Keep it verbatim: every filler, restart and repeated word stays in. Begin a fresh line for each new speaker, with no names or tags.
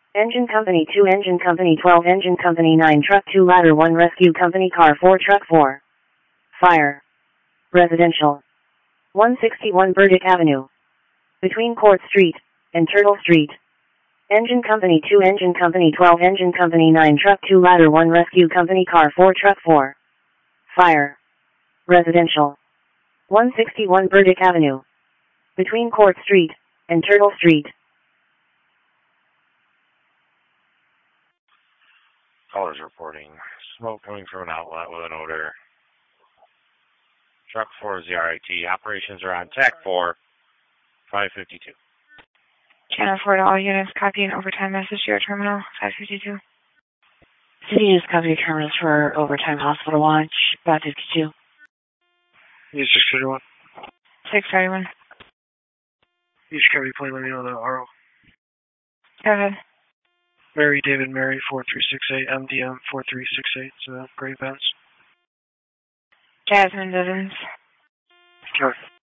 Engine Company two, Engine Company twelve, Engine Company nine, Truck two, Ladder one, Rescue Company Car four, Truck four. Fire. Residential. one sixty-one Burdick Avenue. Between Court Street and Turtle Street. Engine Company two, Engine Company twelve, Engine Company nine, Truck two, Ladder one, Rescue Company Car four, Truck four. Fire. Residential. one sixty-one Burdick Avenue. Between Court Street and Turtle Street.
Callers reporting smoke coming from an outlet with an odor. Truck four is the R I T. Operations are on T A C four, five fifty-two.
Channel four to all units, copy an overtime message to your terminal, five fifty-two.
City units copy your terminals for overtime hospital launch, five fifty-two.
Use six thirty-one.
six thirty-one.
Use copy, plane, let me know the R O.
Go ahead.
Mary, David, Mary, four three six eight, M D M, four three six eight, so Great Events.
Jasmine Bivens.
Sure.